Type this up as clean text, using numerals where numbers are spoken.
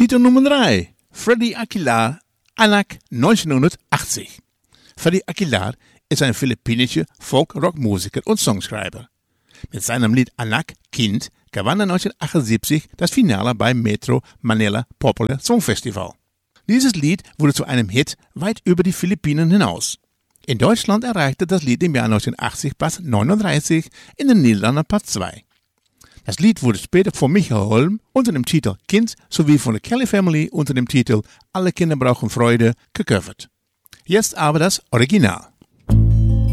Titel Nummer 3. Freddy Aguilar, Anak 1980. Freddy Aguilar ist ein philippinischer Folk-Rock-Musiker und Songschreiber. Mit seinem Lied Anak, Kind, gewann er 1978 das Finale beim Metro Manila Popular Song Festival. Dieses Lied wurde zu einem Hit weit über die Philippinen hinaus. In Deutschland erreichte das Lied im Jahr 1980 Platz 39, in den Niederlanden Platz 2. Das Lied wurde später von Michael Holm unter dem Titel Kind sowie von der Kelly Family unter dem Titel Alle Kinder brauchen Freude gecovert. Jetzt aber das Original.